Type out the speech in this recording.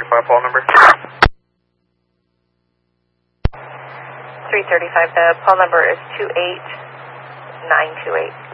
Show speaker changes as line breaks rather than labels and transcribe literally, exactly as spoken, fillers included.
thirty-five, Paul number.
three thirty-five, the Paul number is two eight nine two eight.